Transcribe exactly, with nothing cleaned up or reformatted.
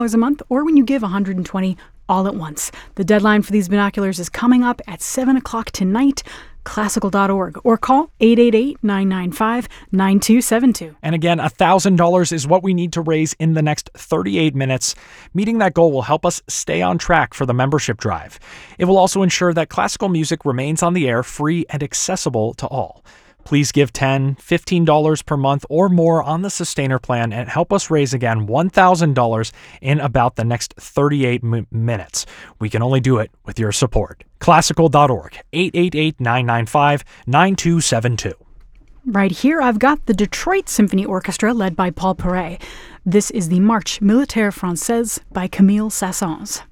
a month or when you give one hundred twenty dollars all at once. The deadline for these binoculars is coming up at seven o'clock tonight. Classical dot org or call eight eight eight, nine nine five, nine two seven two. And again, one thousand dollars is what we need to raise in the next thirty-eight minutes. Meeting that goal will help us stay on track for the membership drive. It will also ensure that classical music remains on the air, free and accessible to all. Please give ten dollars, fifteen dollars per month or more on the Sustainer plan and help us raise again one thousand dollars in about the next thirty-eight m- minutes. We can only do it with your support. Classical dot org, eight eight eight, nine nine five, nine two seven two. Right here, I've got the Detroit Symphony Orchestra led by Paul Paray. This is the Marche Militaire Française by Camille Saint-Saëns.